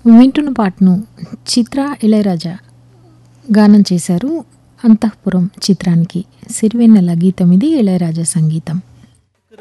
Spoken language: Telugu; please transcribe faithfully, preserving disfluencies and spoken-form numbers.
వింటున్న పాటను చిత్ర ఇళయరాజా గానం చేశారు. అంతఃపురం చిత్రానికి సిరివెన్నెల గీతం ఇది, ఇళయరాజా సంగీతం.